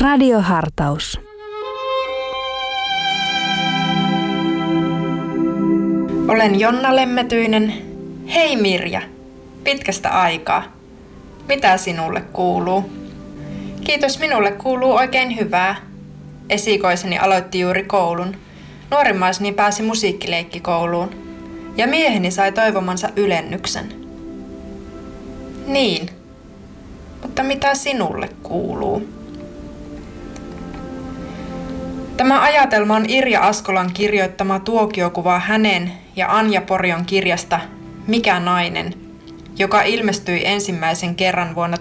Radiohartaus. Olen Jonna Lemmetyinen. Hei Mirja, pitkästä aikaa. Mitä sinulle kuuluu? Kiitos, minulle kuuluu oikein hyvää. Esikoiseni aloitti juuri koulun. Nuorimmaiseni pääsi musiikkileikkikouluun. Ja mieheni sai toivomansa ylennyksen. Niin, mutta mitä sinulle kuuluu? Tämä ajatelma on Irja Askolan kirjoittama tuokiokuva hänen ja Anja Porion kirjasta Mikä nainen, joka ilmestyi ensimmäisen kerran vuonna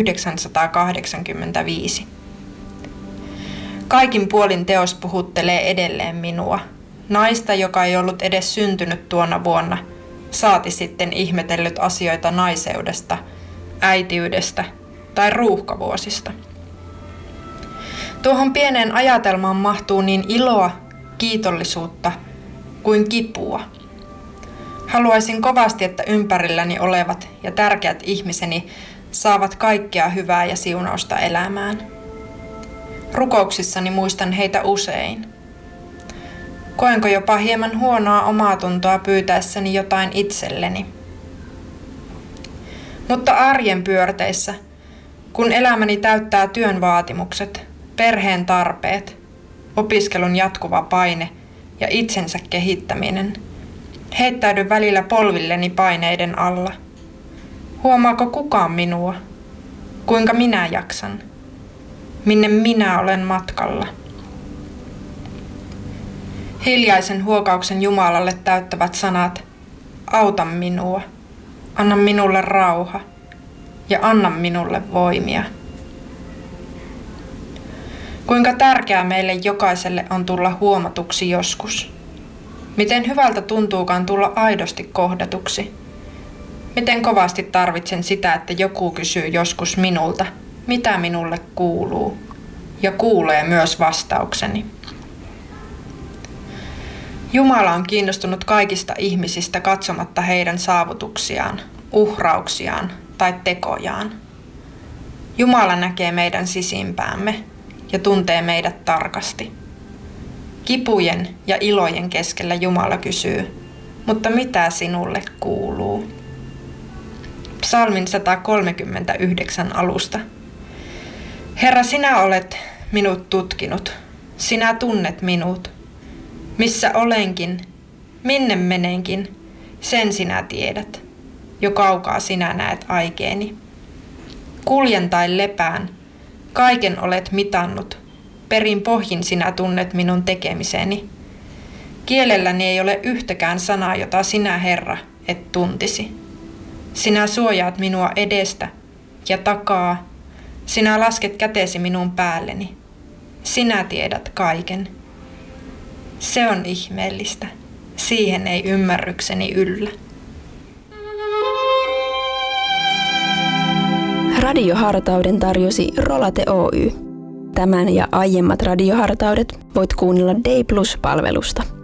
1985. Kaikin puolin teos puhuttelee edelleen minua, naista, joka ei ollut edes syntynyt tuona vuonna, saati sitten ihmetellyt asioita naiseudesta, äitiydestä tai ruuhkavuosista. Tuohon pieneen ajatelmaan mahtuu niin iloa, kiitollisuutta kuin kipua. Haluaisin kovasti, että ympärilläni olevat ja tärkeät ihmiseni saavat kaikkea hyvää ja siunausta elämään. Rukouksissani muistan heitä usein. Koenko jopa hieman huonoa omaatuntoa pyytäessäni jotain itselleni. Mutta arjen pyörteissä, kun elämäni täyttää työn vaatimukset, perheen tarpeet, opiskelun jatkuva paine ja itsensä kehittäminen, heittäydyn välillä polvilleni paineiden alla. Huomaako kukaan minua? Kuinka minä jaksan? Minne minä olen matkalla? Hiljaisen huokauksen Jumalalle täyttävät sanat, auta minua, anna minulle rauha ja anna minulle voimia. Kuinka tärkeää meille jokaiselle on tulla huomatuksi joskus. Miten hyvältä tuntuukaan tulla aidosti kohdatuksi. Miten kovasti tarvitsen sitä, että joku kysyy joskus minulta, mitä minulle kuuluu, ja kuulee myös vastaukseni. Jumala on kiinnostunut kaikista ihmisistä katsomatta heidän saavutuksiaan, uhrauksiaan tai tekojaan. Jumala näkee meidän sisimpäämme ja tuntee meidät tarkasti. Kipujen ja ilojen keskellä Jumala kysyy, mutta mitä sinulle kuuluu? Psalmin 139 alusta. Herra, sinä olet minut tutkinut, sinä tunnet minut. Missä olenkin, minne menenkin, sen sinä tiedät. Jo kaukaa sinä näet aikeeni. Kuljen tai lepään, kaiken olet mitannut. Perin pohjin sinä tunnet minun tekemiseni. Kielelläni ei ole yhtäkään sanaa, jota sinä, Herra, et tuntisi. Sinä suojaat minua edestä ja takaa. Sinä lasket kätesi minun päälleni. Sinä tiedät kaiken. Se on ihmeellistä. Siihen ei ymmärrykseni yllä. Radiohartauden tarjosi Rolate Oy. Tämän ja aiemmat radiohartaudet voit kuunnella Day Plus-palvelusta.